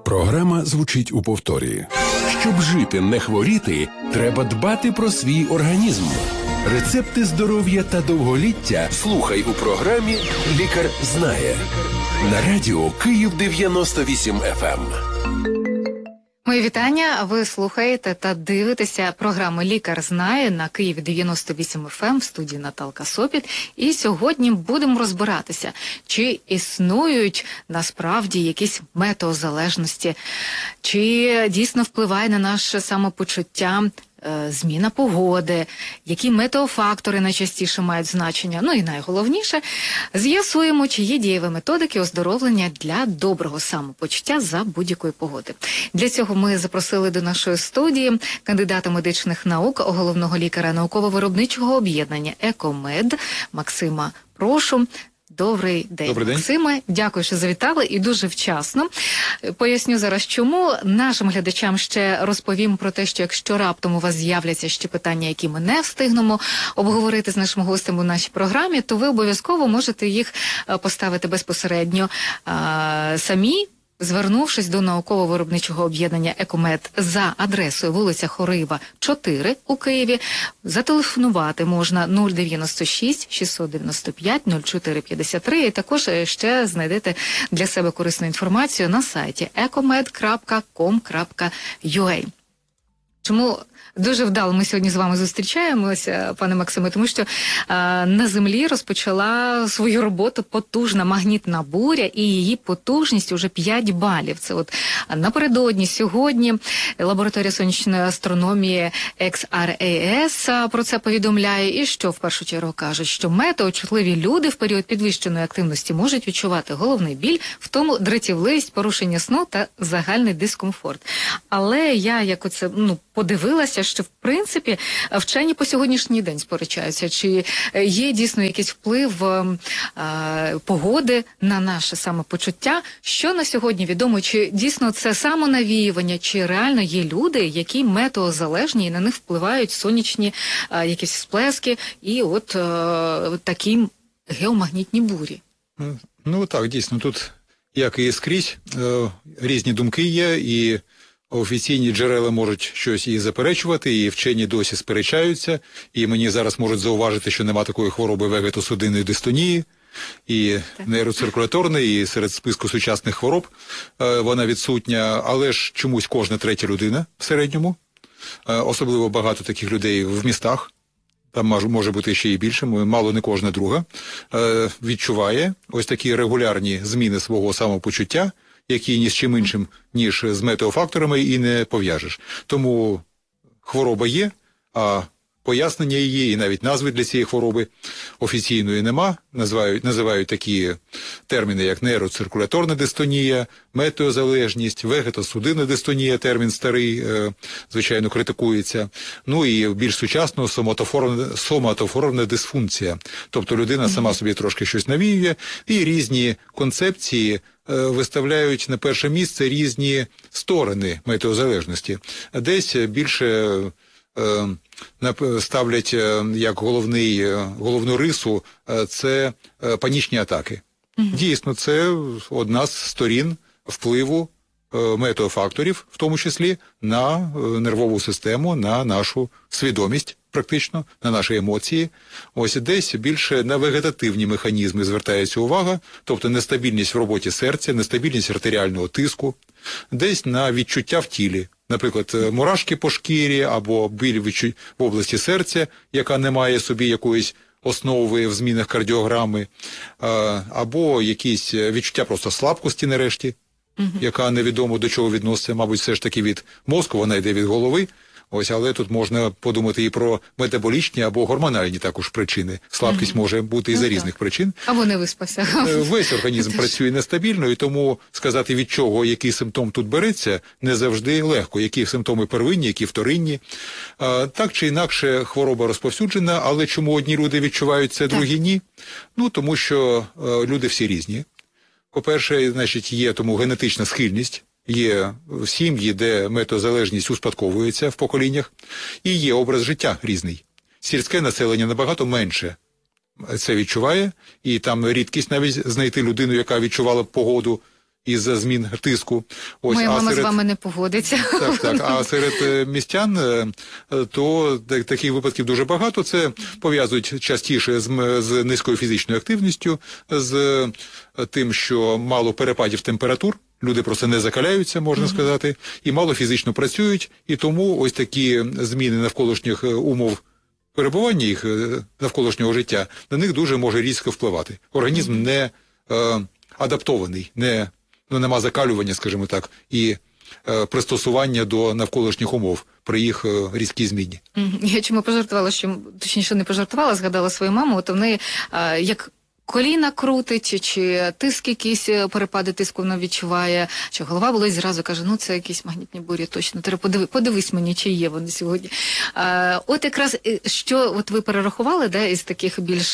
Програма звучить у повторі. Щоб жити, не хворіти, треба дбати про свій організм. Рецепти здоров'я та довголіття слухай у програмі «Лікар знає» на радіо Київ 98 FM. Мої вітання. Ви слухаєте та дивитеся програму «Лікар знає» на Києві 98 FM в студії Наталка Сопіт. І сьогодні будемо розбиратися, чи існують насправді якісь метеозалежності, чи дійсно впливає на наше самопочуття зміна погоди, які метеофактори найчастіше мають значення. Ну і найголовніше, з'ясуємо, чи є дієві методики оздоровлення для доброго самопочуття за будь-якої погоди. Для цього ми запросили до нашої студії кандидата медичних наук, головного лікаря науково-виробничого об'єднання «Екомед» Максима Прошу. Добрий день, Максиме. Дякую, що завітали, і дуже вчасно. Поясню зараз чому. Нашим глядачам ще розповім про те, що якщо раптом у вас з'являться ще питання, які ми не встигнемо обговорити з нашим гостем у нашій програмі, то ви обов'язково можете їх поставити безпосередньо самі, звернувшись до науково-виробничого об'єднання «Екомед» за адресою вулиця Хорива, 4 у Києві. Зателефонувати можна 096 695 0453. І також ще знайдете для себе корисну інформацію на сайті ecomed.com.ua. Чому дуже вдало ми сьогодні з вами зустрічаємося, пане Максиме, тому що на Землі розпочала свою роботу потужна магнітна буря, і її потужність уже 5 балів. Це от напередодні, сьогодні лабораторія сонячної астрономії XRAS про це повідомляє. І що в першу чергу кажуть, що метеочутливі люди в період підвищеної активності можуть відчувати головний біль, втому, дратівливість, порушення сну та загальний дискомфорт. Але я, як оце, подивилася, що, в принципі, вчені по сьогоднішній день сперечаються, чи є дійсно якийсь вплив погоди на наше самопочуття. Що на сьогодні відомо, чи дійсно це самонавіювання, чи реально є люди, які метеозалежні, і на них впливають сонячні якісь всплески і от такі геомагнітні бурі. Ну так, дійсно, тут, як і скрізь, різні думки є, і офіційні джерела можуть щось і заперечувати, і вчені досі сперечаються, і мені зараз можуть зауважити, що нема такої хвороби вегетосудинної дистонії, і нейроциркуляторної, і серед списку сучасних хвороб вона відсутня, але ж чомусь кожна третя людина в середньому, особливо багато таких людей в містах, там може бути ще і більше, мало не кожна друга, відчуває ось такі регулярні зміни свого самопочуття, які ні з чим іншим, ніж з метеофакторами, і не пов'яжеш. Тому хвороба є, а пояснення її, і навіть назви для цієї хвороби офіційної нема. Називають такі терміни, як нейроциркуляторна дистонія, метеозалежність, вегетосудинна дистонія, термін старий, звичайно, критикується. Ну і більш сучасно соматоформна дисфункція. Тобто людина сама собі трошки щось навіює, і різні концепції виставляють на перше місце різні сторони метеозалежності. Десь більше ставлять як головну рису це панічні атаки. Дійсно, це одна з сторін впливу метеофакторів, в тому числі на нервову систему, на нашу свідомість, практично, на наші емоції. Ось десь більше на вегетативні механізми звертається увага, тобто нестабільність в роботі серця, нестабільність артеріального тиску, десь на відчуття в тілі. Наприклад, мурашки по шкірі або біль в області серця, яка не має собі якоїсь основи в змінах кардіограми, або якісь відчуття просто слабкості нарешті, яка невідомо до чого відноситься, мабуть, все ж таки від мозку, вона йде від голови. Ось, але тут можна подумати і про метаболічні або гормональні також причини. Слабкість може бути і за різних причин. Або не виспався. Весь організм працює нестабільно, і тому сказати, від чого який симптом тут береться, не завжди легко. Які симптоми первинні, які вторинні. Так чи інакше хвороба розповсюджена, але чому одні люди відчувають це, другі ні? Ну, тому що люди всі різні. По-перше, значить, є тому генетична схильність. Є сім'ї, де метеозалежність успадковується в поколіннях, і є образ життя різний. Сільське населення набагато менше це відчуває, і там рідкість навіть знайти людину, яка відчувала б погоду із-за змін тиску. Ось, моя мама з вами не погодиться. Так. А серед містян, то таких випадків дуже багато. Це пов'язують частіше з низькою фізичною активністю, з тим, що мало перепадів температур. Люди просто не закаляються, можна сказати, і мало фізично працюють, і тому ось такі зміни навколишніх умов перебування їх навколишнього життя на них дуже може різко впливати. Організм не адаптований, нема закалювання, скажімо так, і пристосування до навколишніх умов при їх різкій зміні. Я чому пожартувала, точніше не пожартувала, згадала свою маму, от в неї як коліна крутить, чи тиск якісь, перепади тиску вона відчуває, чи голова болить, зразу каже, це якісь магнітні бурі, точно, треба подивись мені, чи є вони сьогодні. От якраз, що от ви перерахували, із таких більш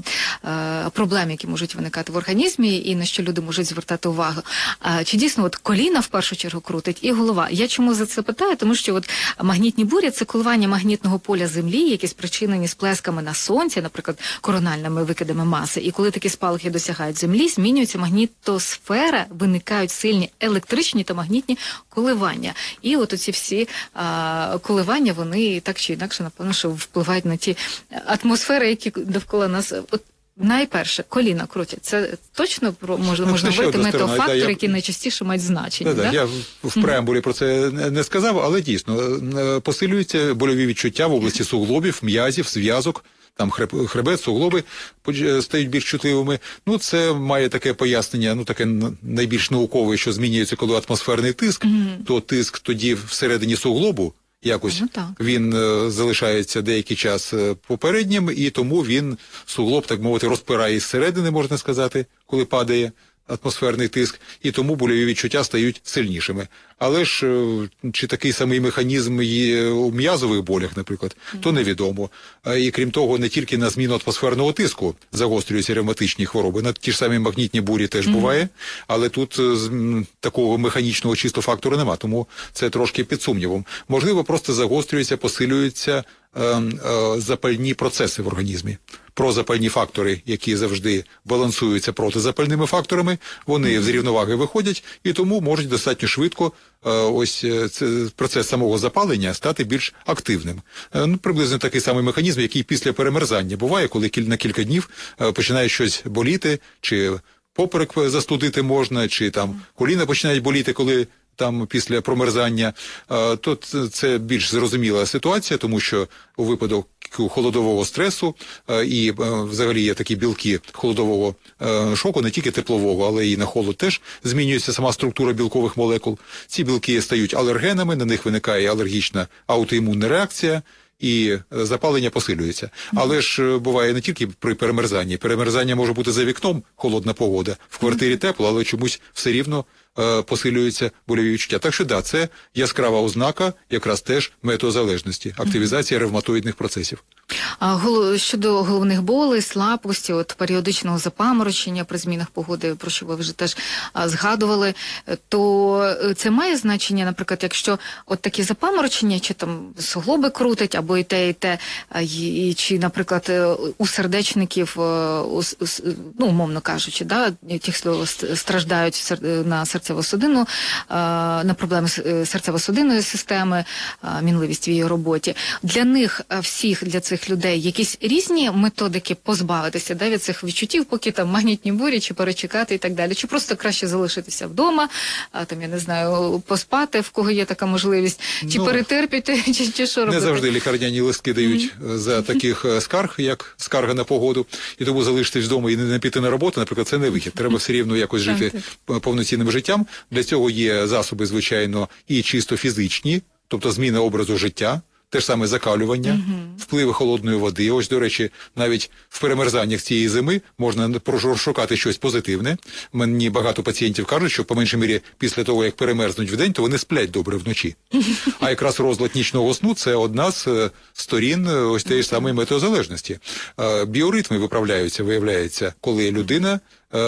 проблем, які можуть виникати в організмі, і на що люди можуть звертати увагу. Чи дійсно от коліна в першу чергу крутить, і голова? Я чому за це питаю? Тому що от магнітні бурі – це коливання магнітного поля Землі, які спричинені сплесками на Сонці, наприклад, корональними викидами маси, і коли такі спалахи досягають Землі, змінюється магнітосфера, виникають сильні електричні та магнітні коливання. І от оці всі коливання, вони так чи інакше, напевно, що впливають на ті атмосфери, які довкола нас. От найперше, коліна крутять. Це точно можна говорити метафактори, які найчастіше мають значення. Я в преамбулі про це не сказав, але дійсно посилюються больові відчуття в області суглобів, м'язів, зв'язок. Там хребет, суглоби стають більш чутливими. Це має таке пояснення, таке найбільш наукове, що змінюється, коли атмосферний тиск, то тиск тоді всередині суглобу, якось він залишається деякий час попереднім, і тому суглоб, так мовити, розпирає зсередини, можна сказати, коли падає атмосферний тиск, і тому больові відчуття стають сильнішими. Але ж чи такий самий механізм є у м'язових болях, наприклад, то невідомо. І крім того, не тільки на зміну атмосферного тиску загострюються ревматичні хвороби, на ті ж самі магнітні бурі теж буває, але тут такого механічного чисто фактору нема, тому це трошки під сумнівом. Можливо, просто загострюються, посилюються запальні процеси в організмі. Прозапальні фактори, які завжди балансуються протизапальними факторами, вони з рівноваги виходять, і тому можуть достатньо швидко процес самого запалення стати більш активним. Приблизно такий самий механізм, який після перемерзання буває, коли на кілька днів починає щось боліти, чи поперек застудити можна, чи там коліна починають боліти, коли там після промерзання, то це більш зрозуміла ситуація, тому що у випадку холодового стресу і взагалі є такі білки холодового шоку, не тільки теплового, але і на холод теж змінюється сама структура білкових молекул. Ці білки стають алергенами, на них виникає алергічна аутоімунна реакція, і запалення посилюється. Але ж буває не тільки при перемерзанні. Перемерзання може бути за вікном, холодна погода, в квартирі тепло, але чомусь все рівно посилюються больові відчуття. Так що це яскрава ознака якраз теж метеозалежності, активізація ревматоїдних процесів. Щодо головних болей, слабкості, періодичного запаморочення при змінах погоди, про що ви вже теж згадували, то це має значення, наприклад, якщо такі запаморочення, чи там суглоби крутить, або і те, чи, наприклад, у сердечників, умовно кажучи, ті, хто страждають на серцево-судинну, на проблеми серцево-судинної системи, мінливість в її роботі. Для них всіх, для цих людей якісь різні методики позбавитися від цих відчуттів, поки там магнітні бурі, чи перечекати і так далі. Чи просто краще залишитися вдома, я не знаю, поспати, в кого є така можливість, чи перетерпіти, чи що робити? Не завжди лікарняні листки дають за таких скарг, як скарга на погоду, і тому залишитись вдома і не піти на роботу, наприклад, це не вихід. Треба все рівно якось жити повноцінним життям. Для цього є засоби, звичайно, і чисто фізичні, тобто зміна образу життя, те ж саме закалювання, впливи холодної води. Ось, до речі, навіть в перемерзаннях цієї зими можна шукати щось позитивне. Мені багато пацієнтів кажуть, що по меншій мірі після того, як перемерзнуть вдень, то вони сплять добре вночі. А якраз розлад нічного сну – це одна з сторін ось тієї ж самої метеозалежності. Біоритми виправляються, виявляється, коли людина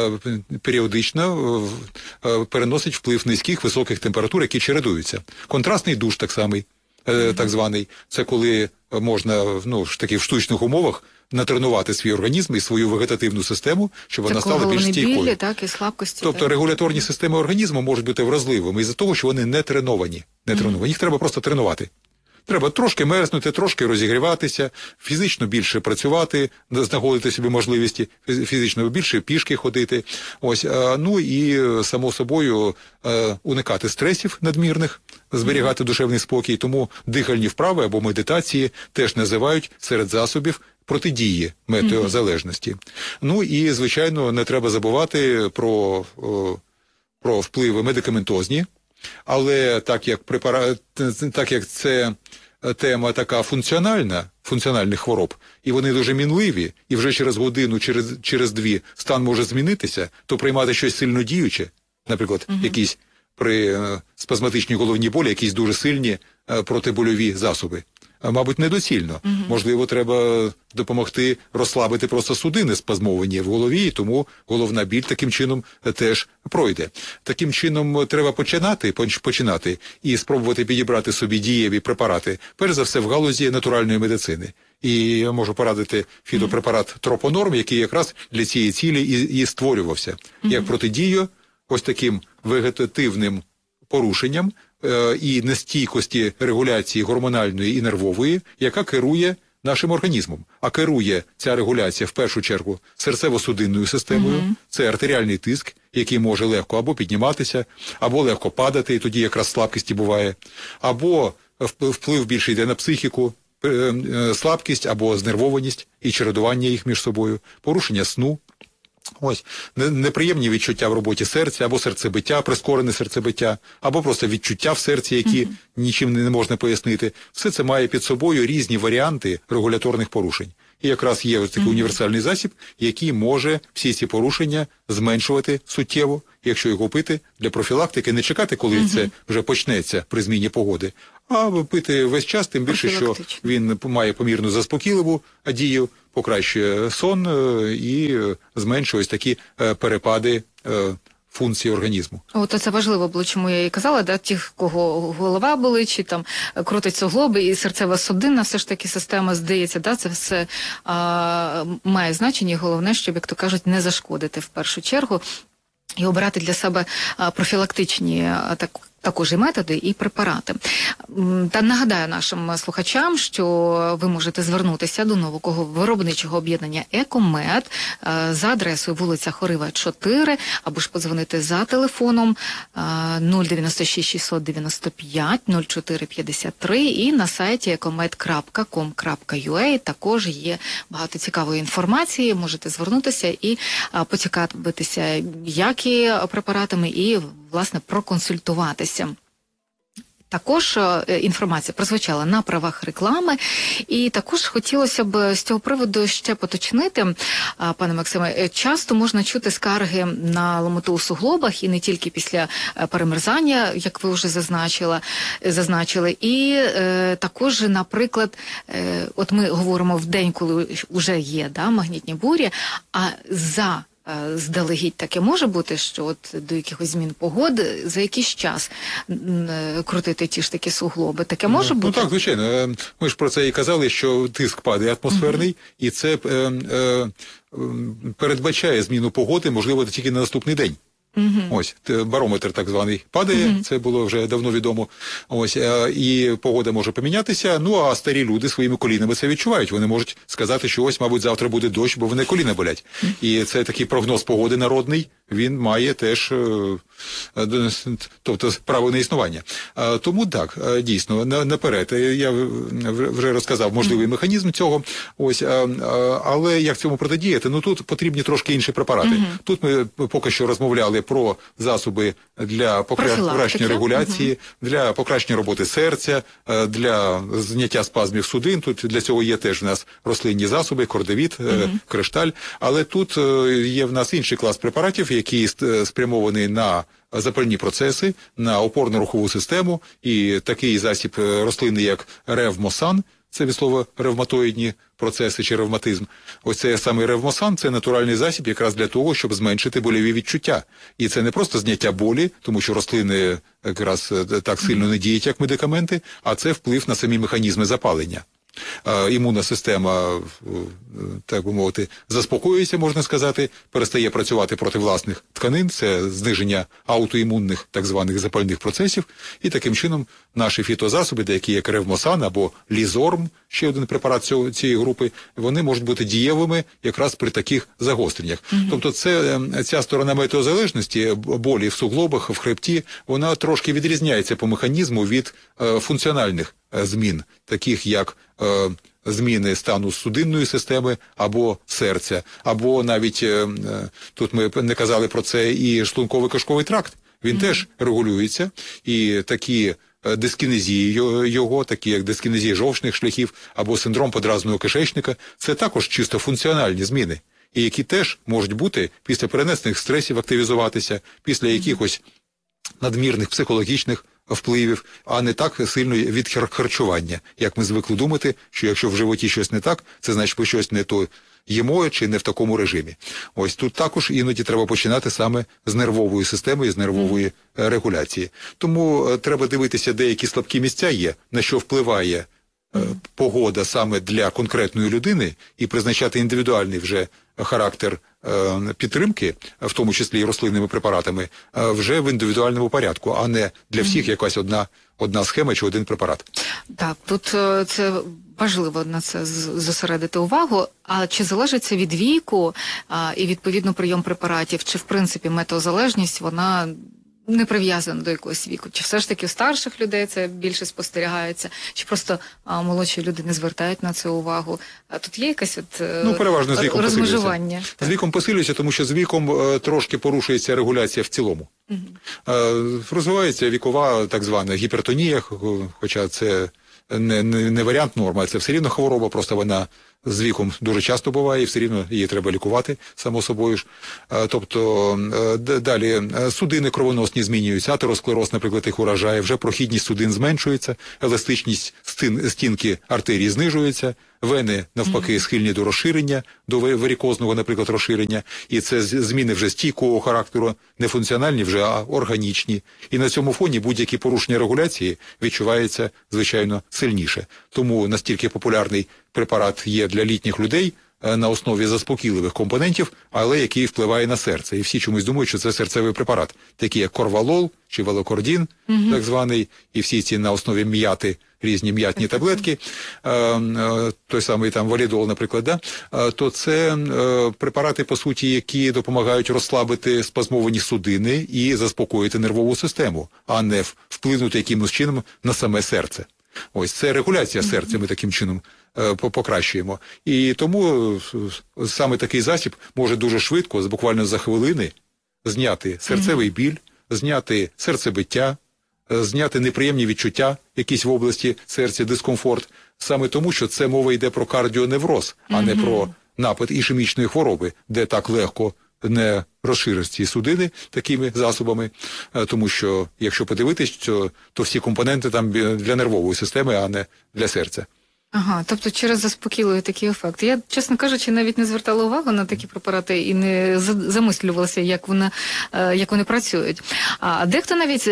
періодично переносить вплив низьких, високих температур, які чередуються. Контрастний душ так самий. Так званий, це коли можна в штучних умовах натренувати свій організм і свою вегетативну систему, щоб вона стала більш стійкою. Білі, так, і слабкості. Тобто так. регуляторні системи організму можуть бути вразливими із-за того, що вони не треновані. Їх треба просто тренувати. Треба трошки мерзнути, трошки розігріватися, фізично більше працювати, знаходити собі можливості фізично більше пішки ходити. Ось, ну і само собою уникати стресів надмірних, зберігати душевний спокій. Тому дихальні вправи або медитації теж називають серед засобів протидії метеозалежності. Ну і, звичайно, не треба забувати про впливи медикаментозні. Але так як це тема така функціональних хвороб, і вони дуже мінливі, і вже через годину, через дві стан може змінитися, то приймати щось сильно діюче, наприклад, якісь при спазматичній головній болі, якісь дуже сильні протибольові засоби. Мабуть, недоцільно. Можливо, треба допомогти розслабити просто судини спазмовані в голові, і тому головна біль таким чином теж пройде. Таким чином треба починати і спробувати підібрати собі дієві препарати, перш за все в галузі натуральної медицини. І я можу порадити фітопрепарат Тропонорм, який якраз для цієї цілі і створювався. Як протидію ось таким вегетативним порушенням і нестійкості регуляції гормональної і нервової, яка керує нашим організмом. А керує ця регуляція в першу чергу серцево-судинною системою, це артеріальний тиск, який може легко або підніматися, або легко падати, і тоді якраз слабкість буває, або вплив більше йде на психіку, слабкість або знервованість і чередування їх між собою, порушення сну. Ось, неприємні відчуття в роботі серця, або серцебиття, прискорене серцебиття, або просто відчуття в серці, які нічим не можна пояснити. Все це має під собою різні варіанти регуляторних порушень. І якраз є ось такий універсальний засіб, який може всі ці порушення зменшувати суттєво, якщо його пити для профілактики, не чекати, коли це вже почнеться при зміні погоди, а пити весь час, тим більше, що він має помірну заспокійливу дію, покращує сон і зменшує ось такі перепади функції організму. От це важливо було, чому я і казала, да, тих, кого голова болить, чи там крутить суглоби, і серцева судинна, все ж таки система, здається, да, це все має значення, і головне, щоб, як то кажуть, не зашкодити в першу чергу. І обирати для себе профілактичні також і методи, і препарати. Та нагадаю нашим слухачам, що ви можете звернутися до нового виробничого об'єднання «Екомед» за адресою вулиця Хорива, 4, або ж подзвонити за телефоном 096 695 0453 і на сайті ecomed.com.ua також є багато цікавої інформації, можете звернутися і поцікавитися, які препаратами, і, власне, проконсультуватися. Також інформація прозвучала на правах реклами, і також хотілося б з цього приводу ще поточнити, пане Максиме, часто можна чути скарги на ломоту у суглобах, і не тільки після перемерзання, як ви вже зазначили, і також, наприклад, от ми говоримо в день, коли вже є, да, магнітні бурі, а здалегідь таке може бути, що от до якихось змін погоди за якийсь час крутити ті ж такі суглоби. Таке може бути? Ну так, звичайно. Ми ж про це і казали, що тиск падає атмосферний, і це передбачає зміну погоди, можливо, тільки на наступний день. Ось, барометр так званий падає, це було вже давно відомо. Ось, і погода може помінятися, ну а старі люди своїми колінами це відчувають. Вони можуть сказати, що ось, мабуть, завтра буде дощ, бо вони коліна болять. І це такий прогноз погоди народний, він має теж, тобто, право на існування. Тому так, дійсно, наперед, я вже розказав можливий механізм цього, ось, але як цьому протидіяти? Ну тут потрібні трошки інші препарати. Тут ми поки що розмовляли про засоби для покращення регуляції, для покращення роботи серця, для зняття спазмів судин. Тут для цього є теж в нас рослинні засоби, кордевіт, кришталь. Але тут є в нас інший клас препаратів, які спрямовані на запальні процеси, на опорно-рухову систему. І такий засіб рослини, як ревмосан, це від слова ревматоїдні процеси чи ревматизм. Ось це саме ревмосан, це натуральний засіб якраз для того, щоб зменшити больові відчуття. І це не просто зняття болі, тому що рослини якраз так сильно не діють, як медикаменти, а це вплив на самі механізми запалення. імунна система, так би мовити, заспокоюється, можна сказати, перестає працювати проти власних тканин, це зниження аутоімунних так званих запальних процесів, і таким чином наші фітозасоби, деякі як ревмосан або лізорм, ще один препарат цієї групи, вони можуть бути дієвими якраз при таких загостреннях. Тобто ця сторона метеозалежності, болі в суглобах, в хребті, вона трошки відрізняється по механізму від функціональних змін, таких як зміни стану судинної системи або серця, або навіть, тут ми не казали про це, і шлунково-кишковий тракт, він теж регулюється, і такі дискінезії його, такі як дискінезія жовчних шляхів або синдром подразного кишечника, це також чисто функціональні зміни, і які теж можуть бути після перенесених стресів активізуватися, після якихось надмірних психологічних впливів, а не так сильно від харчування. Як ми звикли думати, що якщо в животі щось не так, це значить, ми щось не то їмо чи не в такому режимі. Ось тут також іноді треба починати саме з нервової системи і з нервової регуляції. Тому треба дивитися, де які слабкі місця є, на що впливає погода саме для конкретної людини, і призначати індивідуальний вже характер підтримки, в тому числі і рослинними препаратами, вже в індивідуальному порядку, а не для всіх якась одна схема чи один препарат. Так, тут це важливо на це зосередити увагу. А чи залежить це від віку і відповідно прийом препаратів, чи в принципі метеозалежність, вона не прив'язана до якогось віку? Чи все ж таки у старших людей це більше спостерігається? Чи просто молодші люди не звертають на це увагу? Тут є якась переважно з віком розмежування? З віком посилюється, тому що з віком трошки порушується регуляція в цілому. Розвивається вікова так звана гіпертонія, хоча це не варіант норми, це все рівно хвороба, просто вона з віком дуже часто буває, і все рівно її треба лікувати, само собою ж. Тобто, далі, судини кровоносні змінюються, атеросклероз, наприклад, їх уражає, вже прохідність судин зменшується, еластичність стінки артерії знижується, вени, навпаки, схильні до розширення, до варикозного, наприклад, розширення, і це зміни вже стійкого характеру, не функціональні вже, а органічні. І на цьому фоні будь-які порушення регуляції відчуваються, звичайно, сильніше. Тому настільки популярний препарат є для літніх людей на основі заспокійливих компонентів, але який впливає на серце. І всі чомусь думають, що це серцевий препарат, такі як корвалол чи велокордін, так званий, і всі ці на основі м'яти, різні м'ятні таблетки, той самий там валідол, наприклад, то це препарати, по суті, які допомагають розслабити спазмовані судини і заспокоїти нервову систему, а не вплинути якимось чином на саме серце. Ось це регуляція серця ми таким чином покращуємо. І тому саме такий засіб може дуже швидко, буквально за хвилини, зняти серцевий біль, зняти серцебиття, зняти неприємні відчуття якісь в області серця, дискомфорт, саме тому, що це мова йде про кардіоневроз, а не про напад ішемічної хвороби, де так легко не розшириш ці судини такими засобами, тому що, якщо подивитись, то всі компоненти там для нервової системи, а не для серця. Ага, тобто через заспокійливий такий ефект. Я, чесно кажучи, навіть не звертала увагу на такі препарати і не замислювалася, як вони працюють. А дехто навіть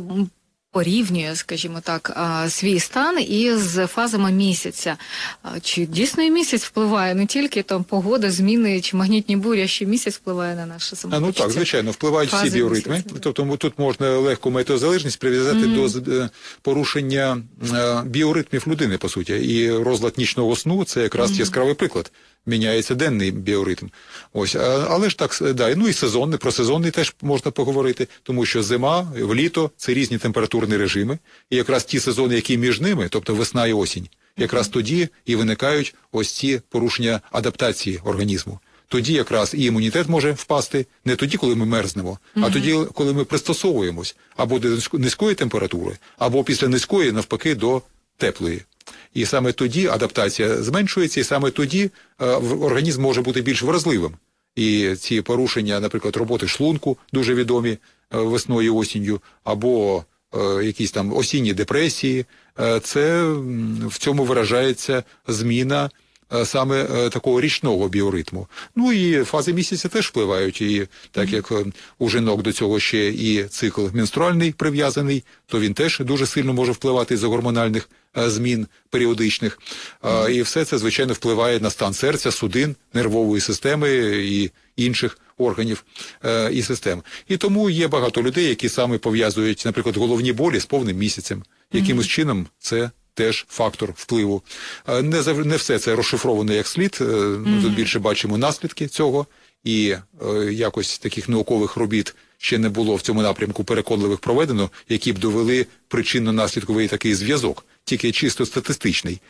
порівнює, скажімо так, свій стан із фазами місяця. Чи дійсно і місяць впливає, не тільки там погода, зміни чи магнітні бурі, а ще місяць впливає на наше самопочуття? Так, звичайно, впливають всі біоритми. Місяця. Тобто тут можна легко метеозалежність прив'язати до порушення біоритмів людини, по суті. І розлад нічного сну – це якраз яскравий приклад. Міняється денний біоритм. Ось, але ж так, да, ну і сезонний, про сезонний теж можна поговорити, тому що зима, літо – це різні температурні режими, і якраз ті сезони, які між ними, тобто весна і осінь, якраз тоді і виникають ось ці порушення адаптації організму. Тоді якраз і імунітет може впасти, не тоді, коли ми мерзнемо, а тоді, коли ми пристосовуємось або до низької температури, або після низької, навпаки, до теплої. І саме тоді адаптація зменшується, і саме тоді організм може бути більш вразливим. І ці порушення, наприклад, роботи шлунку, дуже відомі весною, осінню, або якісь там осінні депресії, це в цьому виражається зміна саме такого річного біоритму. Ну і фази місяця теж впливають, і так як у жінок до цього ще і цикл менструальний прив'язаний, то він теж дуже сильно може впливати із-за гормональних змін періодичних. І все це, звичайно, впливає на стан серця, судин, нервової системи і інших органів і систем. І тому є багато людей, які саме пов'язують, наприклад, головні болі з повним місяцем. Якимось чином це теж фактор впливу. Не все це розшифровано як слід, тут більше бачимо наслідки цього, і якось таких наукових робіт ще не було в цьому напрямку переконливих проведено, які б довели причинно-наслідковий такий зв'язок, тільки чисто статистичний.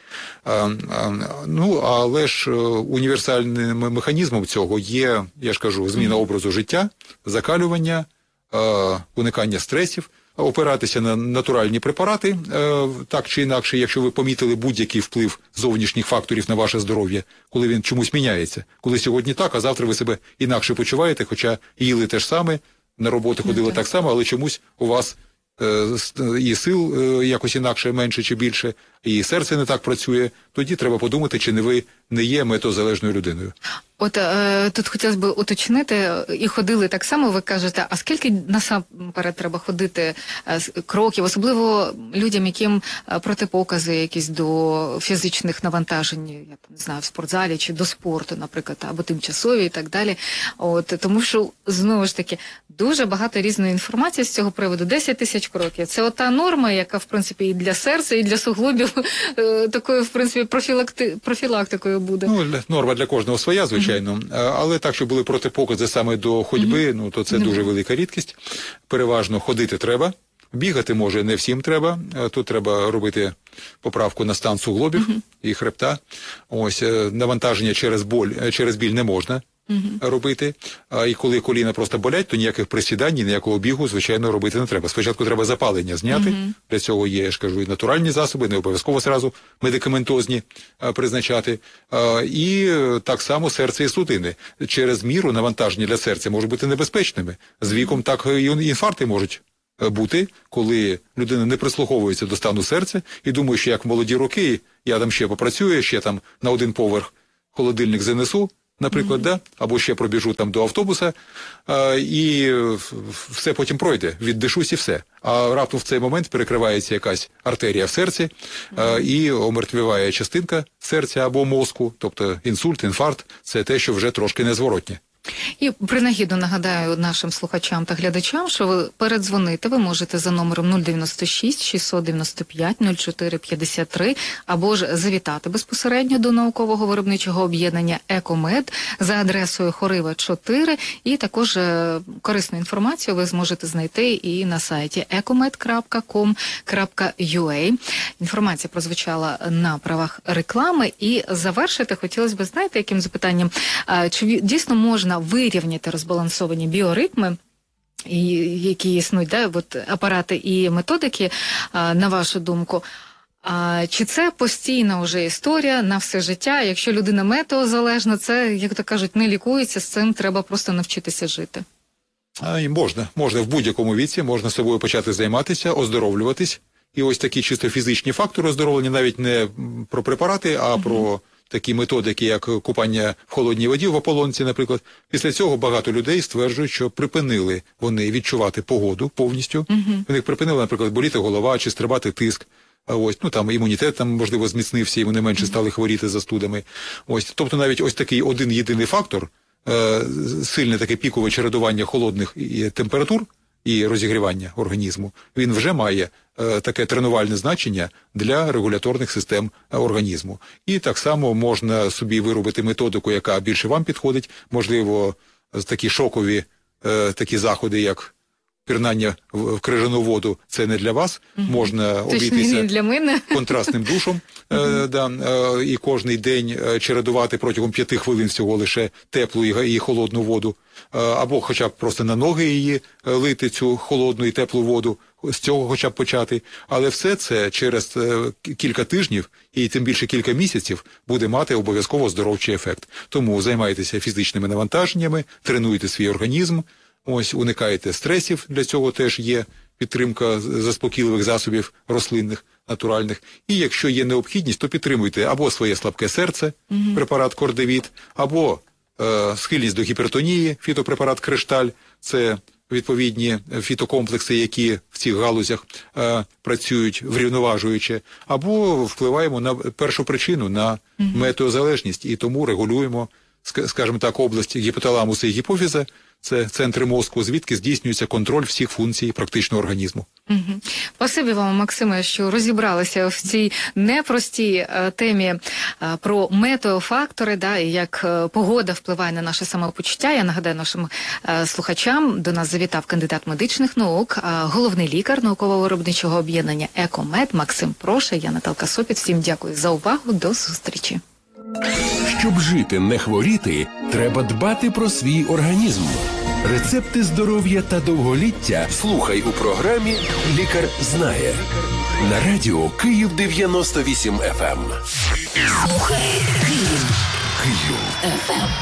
Але ж універсальним механізмом цього є, я ж кажу, зміна образу життя, закалювання, уникання стресів, опиратися на натуральні препарати, так чи інакше, якщо ви помітили будь-який вплив зовнішніх факторів на ваше здоров'я, коли він чомусь міняється. Коли сьогодні так, а завтра ви себе інакше почуваєте, хоча їли те ж саме, на роботу ходили так само, але чомусь у вас і сил якось інакше, менше чи більше, і серце не так працює, тоді треба подумати, чи не ви не є метозалежною людиною. От тут хотілося б уточнити, і ходили так само, ви кажете, а скільки насамперед треба ходити кроків, особливо людям, яким протипокази якісь до фізичних навантажень, я не знаю, в спортзалі чи до спорту, наприклад, або тимчасові і так далі. Тому що, знову ж таки, дуже багато різної інформації з цього приводу. 10 тисяч кроків. Це ота норма, яка, в принципі, і для серця, і для суглобів такою, в принципі, профілактикою буде. Норма для кожного своя, звичайно. Але так, щоб були протипокази саме до ходьби, то це дуже велика рідкість. Переважно ходити треба. Бігати, може, не всім треба. Тут треба робити поправку на стан суглобів і хребта. Навантаження через біль не можна робити. І коли коліна просто болять, то ніяких присідань, ніякого бігу, звичайно, робити не треба. Спочатку треба запалення зняти. Для цього є, я ж кажу, і натуральні засоби, не обов'язково зразу медикаментозні призначати. І так само серце і судини. Через міру навантаження для серця можуть бути небезпечними. З віком так і інфаркти можуть бути, коли людина не прислуховується до стану серця і думає, що як в молоді роки, я там ще попрацюю, ще там на один поверх холодильник занесу, наприклад, або ще пробіжу там до автобуса, і все потім пройде, віддишусь і все. А раптом в цей момент перекривається якась артерія в серці і омертвіває частинка серця або мозку, тобто інсульт, інфаркт, це те, що вже трошки незворотнє. І принагідно нагадаю нашим слухачам та глядачам, що ви передзвонити ви можете за номером 096 695 04 53 або ж завітати безпосередньо до наукового виробничого об'єднання «Екомед» за адресою Хорива 4, і також корисну інформацію ви зможете знайти і на сайті ecomed.com.ua. Інформація прозвучала на правах реклами, і завершити хотілося б, знаєте, яким запитанням, чи дійсно можна вирівняти розбалансовані біоритми, які існують, апарати і методики, на вашу думку. Чи це постійна вже історія на все життя? Якщо людина метеозалежна, це, як то кажуть, не лікується, з цим треба просто навчитися жити. І можна в будь-якому віці, можна собою почати займатися, оздоровлюватись. І ось такі чисто фізичні фактори оздоровлення, навіть не про препарати, а про такі методики, як купання в холодній воді в ополонці, наприклад. Після цього багато людей стверджують, що припинили вони відчувати погоду повністю. У них припинили, наприклад, боліти голова чи стрибати тиск. Там імунітет можливо зміцнився, і вони менше стали хворіти застудами. Тобто навіть ось такий один єдиний фактор, сильне таке пікове чередування холодних температур і розігрівання організму, він вже має таке тренувальне значення для регуляторних систем організму. І так само можна собі виробити методику, яка більше вам підходить, можливо, такі шокові такі заходи, як пірнання в крижану воду, це не для вас, можна обійтися контрастним душом, і кожний день чередувати протягом 5 хвилин всього лише теплу і холодну воду, або хоча б просто на ноги її лити, цю холодну і теплу воду, з цього хоча б почати. Але все це через кілька тижнів і тим більше кілька місяців буде мати обов'язково оздоровчий ефект. Тому займайтеся фізичними навантаженнями, тренуйте свій організм, уникайте стресів, для цього теж є підтримка заспокійливих засобів рослинних. натуральних. І якщо є необхідність, то підтримуйте або своє слабке серце, препарат Кордевіт, або схильність до гіпертонії, фітопрепарат Кришталь. Це відповідні фітокомплекси, які в цих галузях працюють врівноважуючи, або впливаємо на першу причину, на метеозалежність, і тому регулюємо, скажімо так, область гіпоталамуса і гіпофіза, це центри мозку, звідки здійснюється контроль всіх функцій практичного організму. Спасибі вам, Максиме, що розібралися в цій непростій темі про метеофактори, і як погода впливає на наше самопочуття. Я нагадаю нашим слухачам, до нас завітав кандидат медичних наук, головний лікар науково-виробничого об'єднання «Екомед» Максим Проша. Я Наталка Сопіт. Всім дякую за увагу. До зустрічі. Щоб жити, не хворіти, треба дбати про свій організм. Рецепти здоров'я та довголіття слухай у програмі «Лікар знає» на радіо Київ 98 FM. Слухай Київ. Київ. FM.